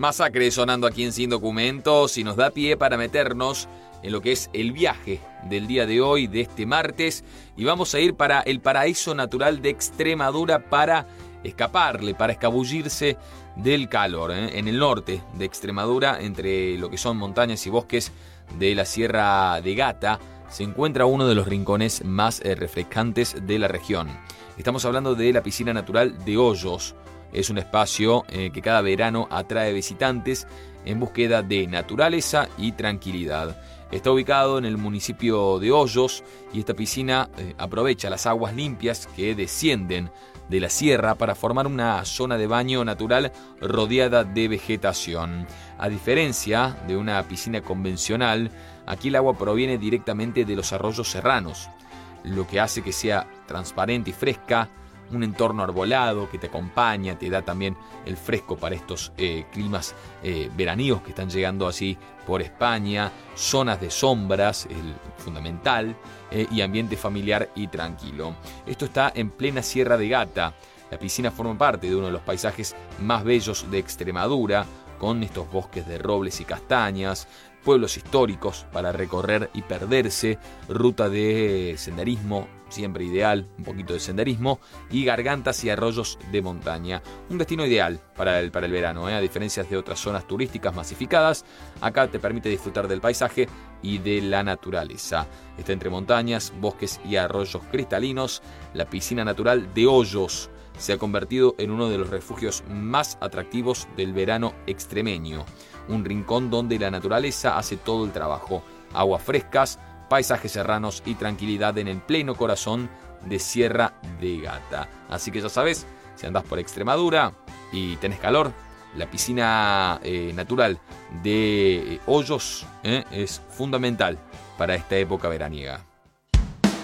Masacre sonando aquí en Sin Documentos y nos da pie para meternos en lo que es el viaje del día de hoy, de este martes, y vamos a ir para el paraíso natural de Extremadura para escaparle, para escabullirse del calor, en el norte de Extremadura, entre lo que son montañas y bosques de la Sierra de Gata, se encuentra uno de los rincones más refrescantes de la región. Estamos hablando de la piscina natural de Hoyos. Es un espacio que cada verano atrae visitantes en búsqueda de naturaleza y tranquilidad. Está ubicado en el municipio de Hoyos y esta piscina aprovecha las aguas limpias que descienden de la sierra para formar una zona de baño natural rodeada de vegetación. A diferencia de una piscina convencional, aquí el agua proviene directamente de los arroyos serranos, lo que hace que sea transparente y fresca, un entorno arbolado que te acompaña, te da también el fresco para estos climas veraníos que están llegando así por España, zonas de sombras, fundamental, y ambiente familiar y tranquilo. Esto está en plena Sierra de Gata. La piscina forma parte de uno de los paisajes más bellos de Extremadura, con estos bosques de robles y castañas, pueblos históricos para recorrer y perderse, ruta de senderismo, siempre ideal, un poquito de senderismo, y gargantas y arroyos de montaña. Un destino ideal para el verano, a diferencia de otras zonas turísticas masificadas. Acá te permite disfrutar del paisaje y de la naturaleza. Está entre montañas, bosques y arroyos cristalinos. La piscina natural de Hoyos se ha convertido en uno de los refugios más atractivos del verano extremeño. Un rincón donde la naturaleza hace todo el trabajo. Aguas frescas, paisajes serranos y tranquilidad en el pleno corazón de Sierra de Gata. Así que ya sabes, si andás por Extremadura y tenés calor, la piscina natural de Hoyos es fundamental para esta época veraniega.